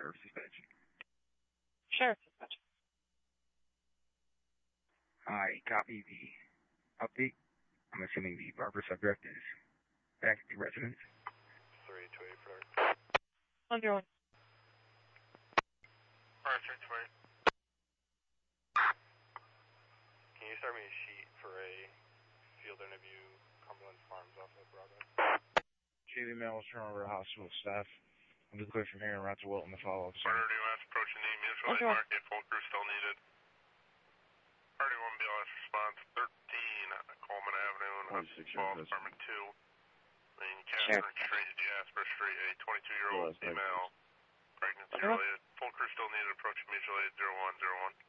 or suspension? Sheriff suspension. I copy the update. I'm assuming the barber subject is back at the residence. 328 for that. Under one. Alright, 328. Can you start me a sheet for a field interview, Cumberland Farms off of Broadway? Daily Mail is turn over to hospital staff. I'm just clear from here and route to Wilton to follow up. Priority 1 approaching the municipal Okay. market. Full crew still needed. Priority 1 BLS response 13 Coleman Avenue and Ball Department 2. Lane Catherine Street, Jasper Street, a 22-year-old female, pregnancy related. Full crew still needed, approaching mutual aid 0101.